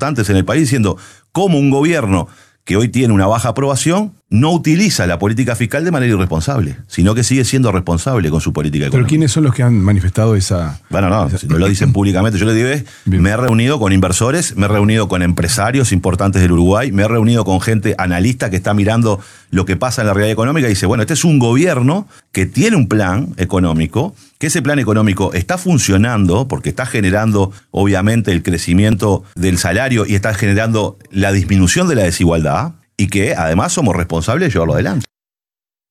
importantes en el país diciendo cómo un gobierno que hoy tiene una baja aprobación, no utiliza la política fiscal de manera irresponsable, sino que sigue siendo responsable con su política económica. ¿Pero quiénes son los que han manifestado esa...? Bueno, no lo dicen públicamente. Yo les digo, me he reunido con inversores, me he reunido con empresarios importantes del Uruguay, me he reunido con gente analista que está mirando lo que pasa en la realidad económica y dice, bueno, este es un gobierno que tiene un plan económico, que ese plan económico está funcionando porque está generando, obviamente, el crecimiento del salario y está generando la disminución de la desigualdad, y que además somos responsables de llevarlo adelante.